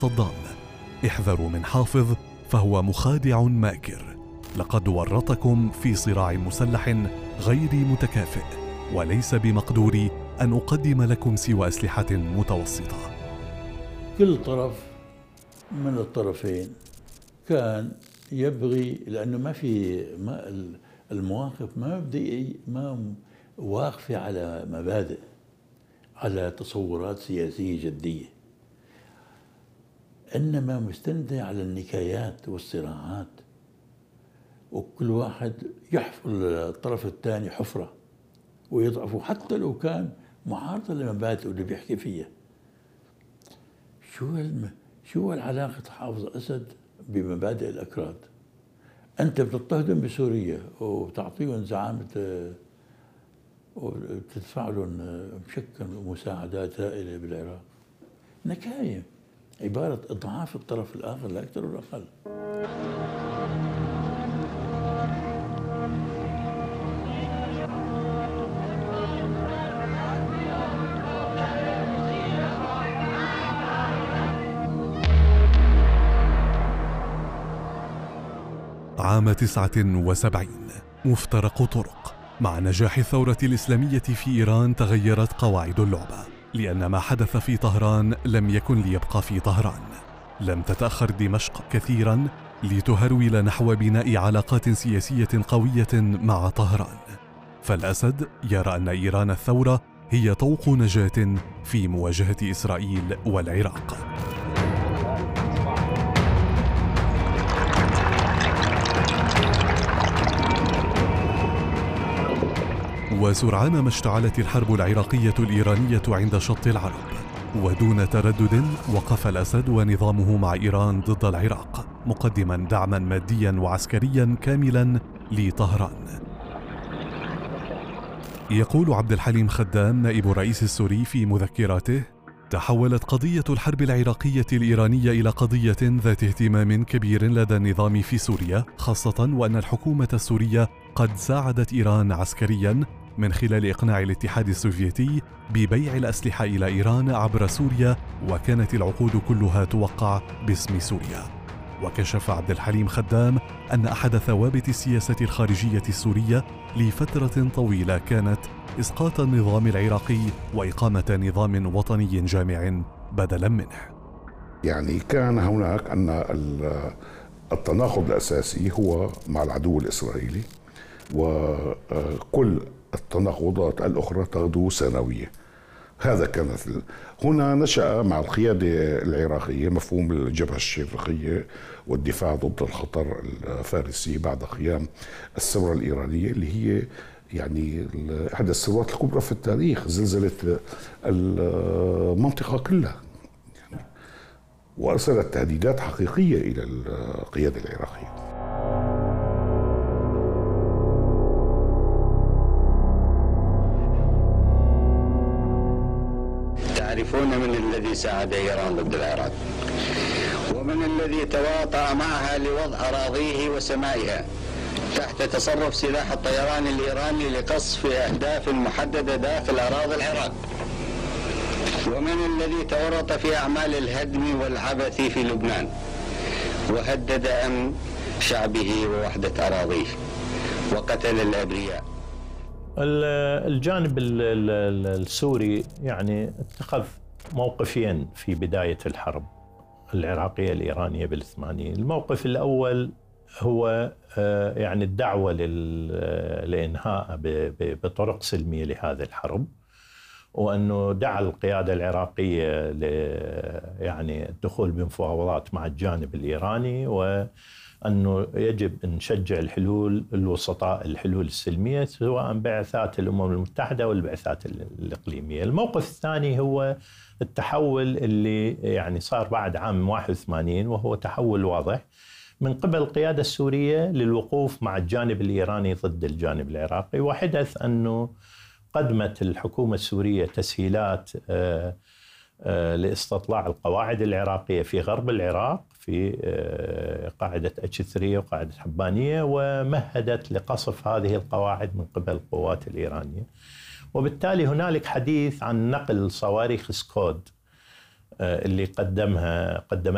صدام: احذروا من حافظ فهو مخادع ماكر، لقد ورطكم في صراع مسلح غير متكافئ، وليس بمقدوري أن أقدم لكم سوى أسلحة متوسطة. كل طرف من الطرفين كان يبغي، لأنه المواقف ما واقفة على مبادئ، على تصورات سياسية جدية، إنما مستندة على النكايات والصراعات، وكل واحد يحفر الطرف الثاني حفرة ويضعفه حتى لو كان معارضة لمبادئه اللي بيحكي فيها. شو العلاقة حافظ أسد بمبادئ الأكراد؟ أنت بتضطهدهم بسوريا وبتعطيهم زعامة وبتدفع لهم مشكل مساعدات هائلة بالعراق. نكاية، عبارة إضعاف الطرف الآخر لا أكثر ولا أقل. عام 79 مفترق طرق. مع نجاح الثورة الإسلامية في إيران تغيرت قواعد اللعبة، لأن ما حدث في طهران لم يكن ليبقى في طهران. لم تتأخر دمشق كثيرا لتهرول نحو بناء علاقات سياسية قوية مع طهران، فالأسد يرى أن إيران الثورة هي طوق نجاة في مواجهة إسرائيل والعراق. وسرعان ما اشتعلت الحرب العراقية الإيرانية عند شط العرب، ودون تردد وقف الأسد ونظامه مع إيران ضد العراق، مقدما دعما ماديا وعسكريا كاملا لطهران. يقول عبد الحليم خدام نائب الرئيس السوري في مذكراته: تحولت قضية الحرب العراقية الإيرانية إلى قضية ذات اهتمام كبير لدى النظام في سوريا، خاصة وأن الحكومة السورية قد ساعدت إيران عسكريا من خلال إقناع الاتحاد السوفيتي ببيع الأسلحة إلى إيران عبر سوريا، وكانت العقود كلها توقع باسم سوريا. وكشف عبد الحليم خدام أن أحد ثوابت السياسة الخارجية السورية لفترة طويلة كانت إسقاط النظام العراقي وإقامة نظام وطني جامع بدلا منه. يعني كان هناك أن التناقض الأساسي هو مع العدو الإسرائيلي، وكل التناقضات الأخرى تغدو ثانوية. هذا كانت هنا نشأ مع القيادة العراقية مفهوم الجبهة الشرقية والدفاع ضد الخطر الفارسي بعد قيام الثورة الإيرانية، اللي هي يعني إحدى الثورات الكبرى في التاريخ، زلزلت المنطقة كلها يعني، وأرسلت تهديدات حقيقية إلى القيادة العراقية. تعرفون من الذي ساعد إيران ضد العراق، ومن الذي تواطأ معها لوضع أراضيه وسمائها تحت تصرف سلاح الطيران الإيراني لقصف أهداف محددة داخل أراضي العراق، ومن الذي تورط في أعمال الهدم والعبث في لبنان وهدد أمن شعبه ووحدة أراضيه وقتل الأبرياء. الجانب السوري يعني اتخذ موقفين في بداية الحرب العراقية الإيرانية بالثمانين. الموقف الأول هو يعني الدعوة لإنهاء بطرق سلمية لهذه الحرب، وأنه دعا القيادة العراقية يعني الدخول بمفاوضات مع الجانب الإيراني، وأنه يجب أن نشجع الحلول الوسطاء، الحلول السلمية، سواء بعثات الأمم المتحدة والبعثات الإقليمية. الموقف الثاني هو التحول اللي يعني صار بعد عام 81، وهو تحول واضح من قبل القيادة السورية للوقوف مع الجانب الإيراني ضد الجانب العراقي. وحدث أنه قدمت الحكومة السورية تسهيلات لاستطلاع القواعد العراقية في غرب العراق، في قاعدة H3 وقاعدة حبانية، ومهدت لقصف هذه القواعد من قبل القوات الإيرانية. وبالتالي هنالك حديث عن نقل صواريخ سكود اللي قدمها